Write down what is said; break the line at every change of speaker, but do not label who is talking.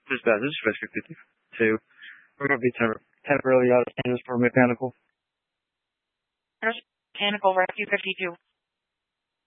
Dispatch, this is Rescue 52. We're going to be temporarily out of service for mechanical.
Mechanical Rescue 52.